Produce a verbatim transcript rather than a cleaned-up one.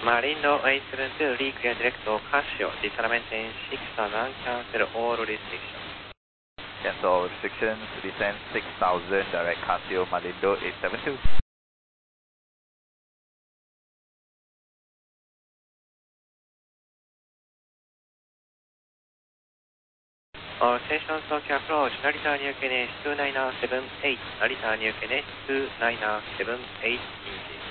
Marindo eight seven two, reclear direct to Casio, descent ten six thousand, cancel all restrictions. Cancel all restrictions, descend six thousand, direct Casio, Marindo eight seven two. All stations Tokyo approach, Narita New K N H two nine seven eight, Narita New K N H two nine seven eight,